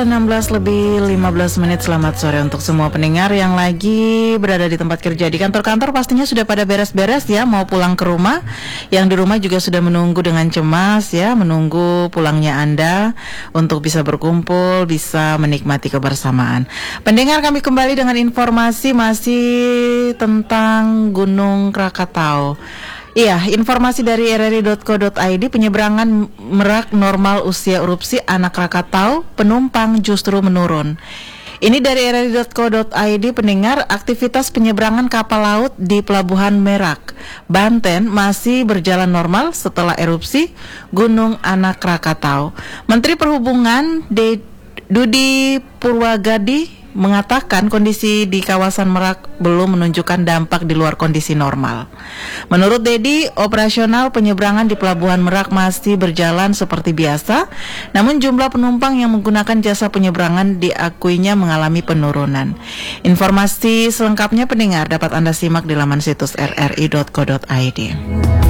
16:15. Selamat sore untuk semua pendengar yang lagi berada di tempat kerja. Di kantor-kantor pastinya sudah pada beres-beres ya, mau pulang ke rumah. Yang di rumah juga sudah menunggu dengan cemas ya, menunggu pulangnya Anda untuk bisa berkumpul, bisa menikmati kebersamaan. Pendengar, kami kembali dengan informasi masih tentang Gunung Krakatau. Iya, informasi dari rri.co.id, penyeberangan Merak normal usia erupsi anak Krakatau, penumpang justru menurun. Ini dari rri.co.id, pendengar, aktivitas penyeberangan kapal laut di Pelabuhan Merak, Banten masih berjalan normal setelah erupsi Gunung Anak Krakatau. Menteri Perhubungan Dudi Purwagadi mengatakan kondisi di kawasan Merak belum menunjukkan dampak di luar kondisi normal. Menurut Dedi, operasional penyeberangan di Pelabuhan Merak masih berjalan seperti biasa, namun jumlah penumpang yang menggunakan jasa penyeberangan diakuinya mengalami penurunan. Informasi selengkapnya pendengar dapat Anda simak di laman situs rri.co.id.